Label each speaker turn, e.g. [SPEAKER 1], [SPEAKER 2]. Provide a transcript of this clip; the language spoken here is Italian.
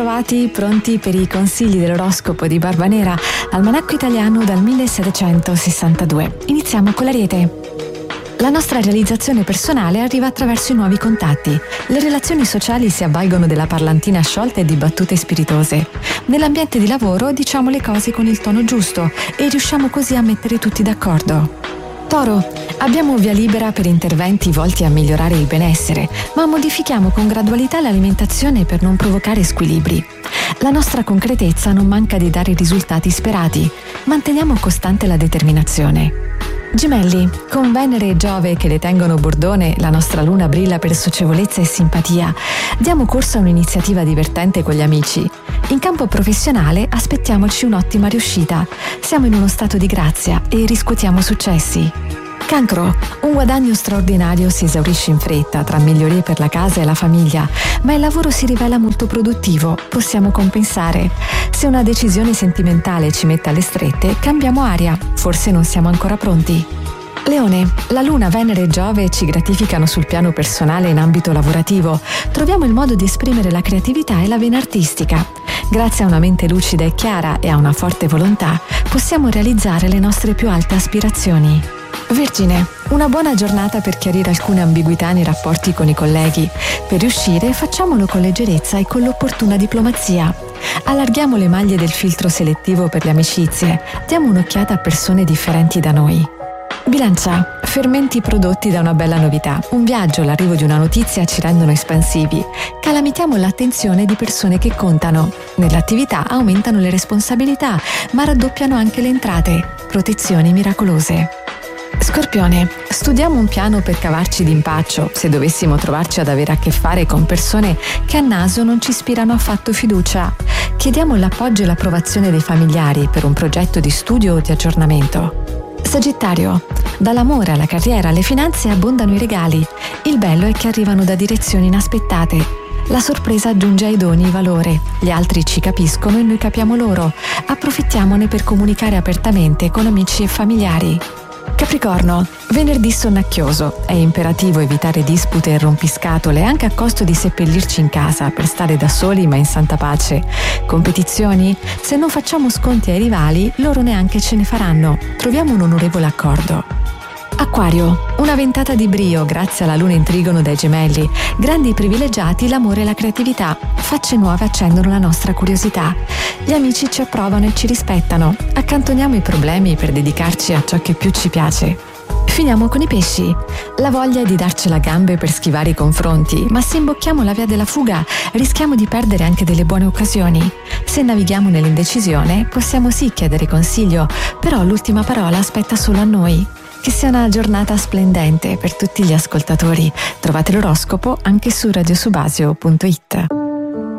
[SPEAKER 1] Trovati pronti per i consigli dell'oroscopo di Barbanera, almanacco italiano dal 1762. Iniziamo con l'Ariete. La nostra realizzazione personale arriva attraverso i nuovi contatti. Le relazioni sociali si avvalgono della parlantina sciolta e di battute spiritose. Nell'ambiente di lavoro diciamo le cose con il tono giusto e riusciamo così a mettere tutti d'accordo. Toro, abbiamo via libera per interventi volti a migliorare il benessere, ma modifichiamo con gradualità l'alimentazione per non provocare squilibri. La nostra concretezza non manca di dare i risultati sperati. Manteniamo costante la determinazione. Gemelli, con Venere e Giove che le tengono bordone, la nostra luna brilla per socievolezza e simpatia. Diamo corso a un'iniziativa divertente con gli amici. In campo professionale aspettiamoci un'ottima riuscita. Siamo in uno stato di grazia e riscuotiamo successi. Cancro, un guadagno straordinario si esaurisce in fretta tra migliorie per la casa e la famiglia, ma il lavoro si rivela molto produttivo, possiamo compensare. Se una decisione sentimentale ci mette alle strette, cambiamo aria, forse non siamo ancora pronti. Leone, la Luna, Venere e Giove ci gratificano sul piano personale in ambito lavorativo. Troviamo il modo di esprimere la creatività e la vena artistica. Grazie a una mente lucida e chiara e a una forte volontà, possiamo realizzare le nostre più alte aspirazioni. Vergine, una buona giornata per chiarire alcune ambiguità nei rapporti con i colleghi. Per riuscire, facciamolo con leggerezza e con l'opportuna diplomazia. Allarghiamo le maglie del filtro selettivo per le amicizie. Diamo un'occhiata a persone differenti da noi. Bilancia, fermenti prodotti da una bella novità. Un viaggio, l'arrivo di una notizia ci rendono espansivi. Calamitiamo l'attenzione di persone che contano. Nell'attività aumentano le responsabilità, ma raddoppiano anche le entrate. Protezioni miracolose. Scorpione, studiamo un piano per cavarci d'impaccio se dovessimo trovarci ad avere a che fare con persone che a naso non ci ispirano affatto fiducia. Chiediamo l'appoggio e l'approvazione dei familiari per un progetto di studio o di aggiornamento. Sagittario, dall'amore alla carriera alle finanze abbondano i regali. Il bello è che arrivano da direzioni inaspettate. La sorpresa aggiunge ai doni valore. Gli altri ci capiscono e noi capiamo loro. Approfittiamone per comunicare apertamente con amici e familiari. Capricorno, venerdì sonnacchioso. È imperativo evitare dispute e rompiscatole anche a costo di seppellirci in casa per stare da soli ma in santa pace. Competizioni? Se non facciamo sconti ai rivali, loro neanche ce ne faranno. Troviamo un onorevole accordo. Acquario, una ventata di brio grazie alla luna in trigono dai Gemelli. Grandi privilegiati l'amore e la creatività. Facce nuove accendono la nostra curiosità. Gli amici ci approvano e ci rispettano. Accantoniamo i problemi per dedicarci a ciò che più ci piace. Finiamo con i pesci. La voglia è di darcela a gambe per schivare i confronti, ma se imbocchiamo la via della fuga rischiamo di perdere anche delle buone occasioni. Se navighiamo nell'indecisione possiamo sì chiedere consiglio, però l'ultima parola spetta solo a noi. Che sia una giornata splendente per tutti gli ascoltatori. Trovate l'oroscopo anche su radiosubasio.it.